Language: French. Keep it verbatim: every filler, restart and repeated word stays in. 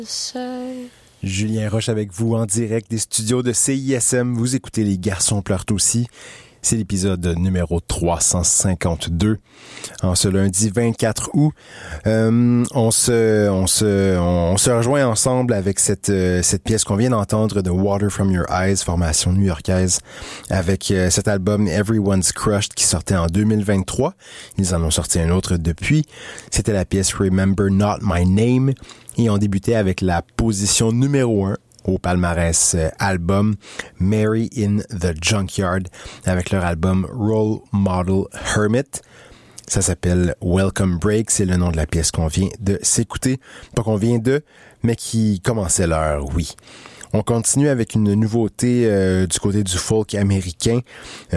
Julien Roche avec vous en direct des studios de C I S M. Vous écoutez Les Garçons pleurent aussi. C'est l'épisode numéro trois cent cinquante-deux. En ce lundi vingt-quatre août, euh, on se, on se, on, on se rejoint ensemble avec cette, euh, cette pièce qu'on vient d'entendre de Water From Your Eyes, formation new-yorkaise, avec euh, cet album Everyone's Crushed qui sortait en deux mille vingt-trois. Ils en ont sorti un autre depuis. C'était la pièce Remember Not My Name. Et on débutait avec la position numéro un au palmarès euh, album Mary in the Junkyard avec leur album Role Model Hermit. Ça s'appelle Welcome Break, c'est le nom de la pièce qu'on vient de s'écouter. Pas qu'on vient de, mais qui commençait l'heure, oui. On continue avec une nouveauté euh, du côté du folk américain.